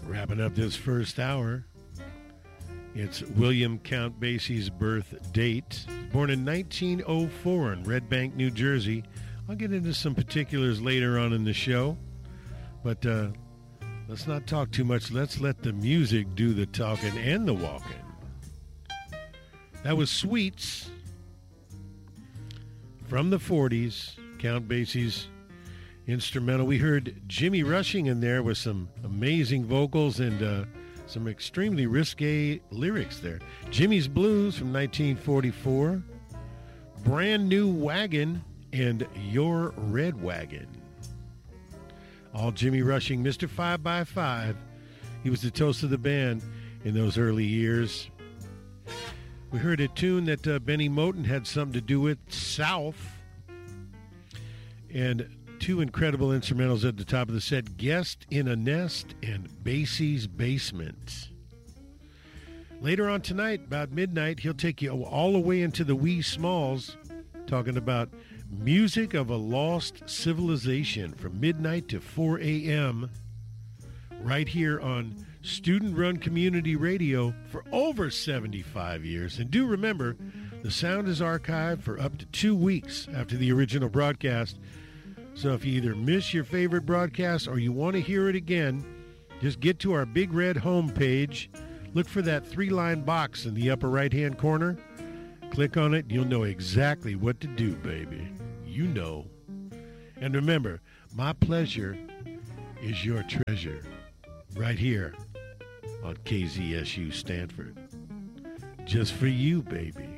Wrapping up this first hour, it's William Count Basie's birth date. Born in 1904 in Red Bank, New Jersey. I'll get into some particulars later on in the show, but let's not talk too much. Let's let the music do the talking and the walking. That was Sweets from the 40s, Count Basie's instrumental. We heard Jimmy Rushing in there with some amazing vocals and some extremely risque lyrics there. Jimmy's Blues from 1944, Brand New Wagon, and Your Red Wagon. All Jimmy Rushing, Mr. 5x5. He was the toast of the band in those early years. We heard a tune that Benny Moten had something to do with, South. And two incredible instrumentals at the top of the set, Guest in a Nest and Basie's Basement. Later on tonight, about midnight, he'll take you all the way into the wee smalls, talking about Music of a Lost Civilization from midnight to 4 a.m. right here on student-run community radio for over 75 years. And do remember, the sound is archived for up to 2 weeks after the original broadcast. So if you either miss your favorite broadcast or you want to hear it again, just get to our big red home page. Look for that 3-line box in the upper right-hand corner. Click on it. You'll know exactly what to do, baby. You know. And remember, my pleasure is your treasure. Right here on KZSU Stanford. Just for you, baby.